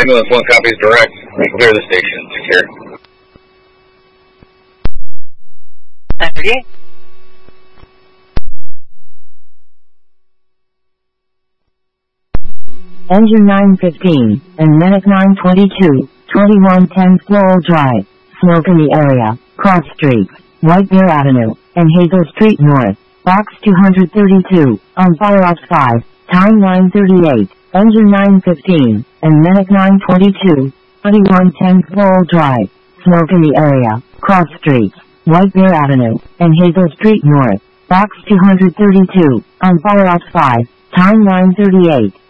Ambulance 1 copies direct. Clear the station. Secure. Ready? Engine 915 and Medic 922, 2110 Floral Drive, smoke in the area, Cross Street, White Bear Avenue, and Hazel Street North, Box 232, on fire off 5, time 9:38, Engine 915 and Medic 922, 2110 Floral Drive, smoke in the area, Cross Street, White Bear Avenue, and Hazel Street North, Box 232, on fire off 5, time 9:38.